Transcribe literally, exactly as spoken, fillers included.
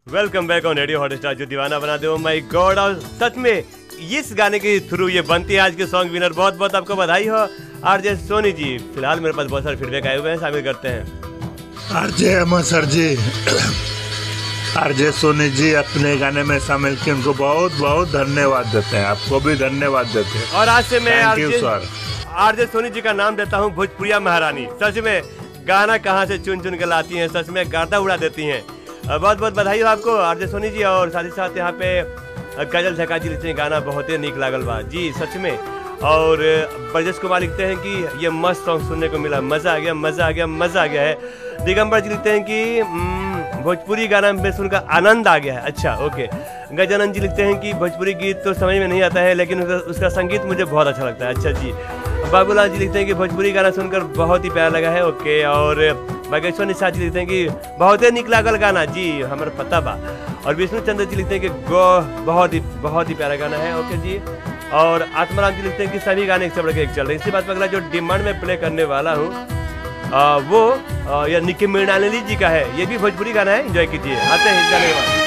Welcome bank on radio Hotstar जो दीवाना बना दे। माय गॉड, और सच में इस गाने के थ्रू ये बनती है आज के सॉन्ग विनर। बहुत बहुत आपको बधाई हो आरजे सोनी जी। फिलहाल मेरे पास बहुत सारे फीडबैक आए हुए हैं, शामिल करते हैं। आरजे अमर सर जी, आरजे सोनी जी अपने गाने में शामिल किए, उनको बहुत बहुत धन्यवाद देते हैं। आपको भी धन्यवाद देते हैं। और आज से मैं आरजे आरजे सोनी जी का नाम देता हूँ भोजपुरिया महारानी। सच में गाना कहाँ से चुन चुन के लाती हैं, सच में गर्दा उड़ा देती हैं। बहुत बहुत बधाई हो आपको आरजे सोनी जी। और साथ ही साथ यहाँ पे काजल झका जी लिखते हैं गाना बहुत ही नीक लागल बा जी, सच में। और ब्रजेश कुमार लिखते हैं कि ये मस्त सॉन्ग सुनने को मिला, मज़ा आ गया मज़ा आ गया मज़ा आ गया है। दिगंबर जी लिखते हैं कि भोजपुरी गाना में सुनकर आनंद आ गया है। अच्छा, ओके। गजानंद जी लिखते हैं कि भोजपुरी गीत तो समझ में नहीं आता है, लेकिन उसका, उसका संगीत मुझे बहुत अच्छा लगता है। अच्छा जी। बाबूलाल जी लिखते हैं कि भोजपुरी गाना सुनकर बहुत ही प्यारा लगा है। ओके। और बागेश्वर निशा जी लिखते हैं कि बहुत ही निक लागल गाना जी, हमारा पता बा। और विष्णु चंद्र जी लिखते हैं कि गो बहुत ही बहुत ही प्यारा गाना है। ओके जी। और आत्माराम जी लिखते हैं कि सभी गाने एक से बढ़ के एक चल रहे हैं। इसी बात पर अगला जो डिमांड में प्ले करने वाला हूँ वो आ, या निकी मृणालिनी जी का है। ये भी भोजपुरी गाना है, एंजॉय कीजिए। आते हैं इस गाने के बाद।